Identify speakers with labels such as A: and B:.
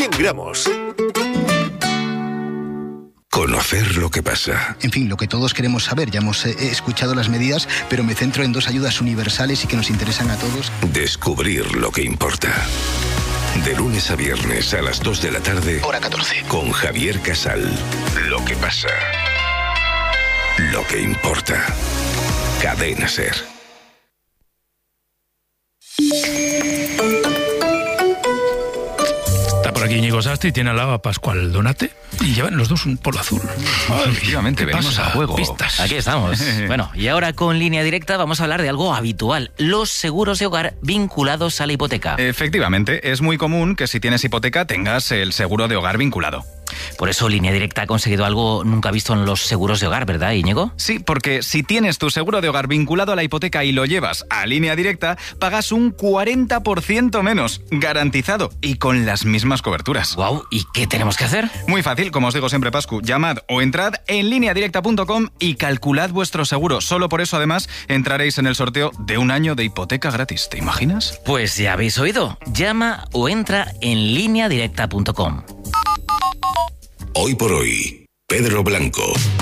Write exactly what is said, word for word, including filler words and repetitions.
A: cien gramos.
B: Conocer lo que pasa.
C: En fin, lo que todos queremos saber. Ya hemos eh, escuchado las medidas, pero me centro en dos ayudas universales y que nos interesan a todos.
B: Descubrir lo que importa. De lunes a viernes a las dos de la tarde.
C: Hora catorce.
B: Con Javier Casal. Lo que pasa. Lo que importa. Cadena SER.
D: Está por aquí Íñigo Sasti, tiene al lado a Pascual Donate y llevan los dos un polo azul.
E: Ay, efectivamente, venimos a juego.
D: Pistas.
F: Aquí estamos. Bueno, y ahora con Línea Directa vamos a hablar de algo habitual, los seguros de hogar vinculados a la hipoteca.
E: Efectivamente, es muy común que si tienes hipoteca tengas el seguro de hogar vinculado.
F: Por eso Línea Directa ha conseguido algo nunca visto en los seguros de hogar, ¿verdad, Íñigo?
E: Sí, porque si tienes tu seguro de hogar vinculado a la hipoteca y lo llevas a Línea Directa, pagas un cuarenta por ciento menos, garantizado y con las mismas coberturas.
F: Guau, ¿y qué tenemos que hacer?
E: Muy fácil, como os digo siempre, Pascu, llamad o entrad en línea directa punto com y calculad vuestro seguro. Solo por eso, además, entraréis en el sorteo de un año de hipoteca gratis. ¿Te imaginas?
F: Pues ya habéis oído. Llama o entra en línea directa punto com.
B: Hoy por hoy, Pedro Blanco.